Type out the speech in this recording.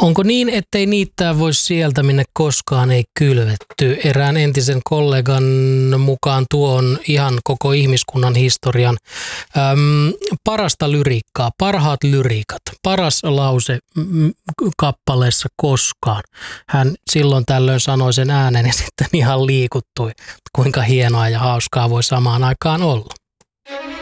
Onko niin, ettei niittää voi sieltä, minne koskaan ei kylvetty? Erään entisen kollegan mukaan tuo on ihan koko ihmiskunnan historian parasta lyriikkaa, parhaat lyriikat, paras lause kappaleessa koskaan. Hän silloin tällöin sanoi sen äänen ja sitten ihan liikuttui, kuinka hienoa ja hauskaa voi samaan aikaan olla.